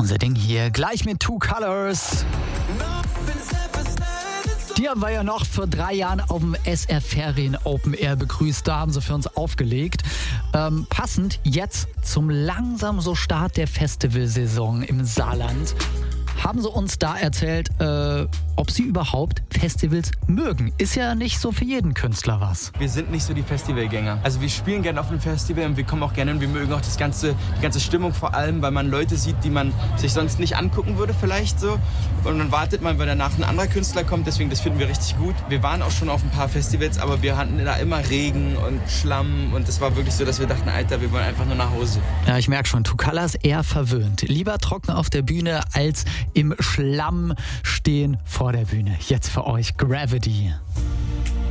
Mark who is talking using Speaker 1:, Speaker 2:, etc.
Speaker 1: Unser Ding hier gleich mit Two Colors. Die haben wir ja noch vor 3 Jahren auf dem SR Ferien Open Air begrüßt. Da haben sie für uns aufgelegt. Passend jetzt zum langsam so Start der Festivalsaison im Saarland haben sie uns da erzählt, ob sie überhaupt Festivals mögen. Ist ja nicht so für jeden Künstler was.
Speaker 2: Wir sind nicht so die Festivalgänger. Also wir spielen gerne auf einem Festival und wir kommen auch gerne und wir mögen auch die ganze Stimmung, vor allem, weil man Leute sieht, die man sich sonst nicht angucken würde vielleicht so. Und dann wartet man, weil danach ein anderer Künstler kommt, deswegen das finden wir richtig gut. Wir waren auch schon auf ein paar Festivals, aber wir hatten da immer Regen und Schlamm und es war wirklich so, dass wir dachten, Alter, wir wollen einfach nur nach Hause.
Speaker 1: Ja, ich merke schon, Two Colors eher verwöhnt. Lieber trocken auf der Bühne als im Schlamm stehen vor der Bühne. Jetzt für euch Gravity.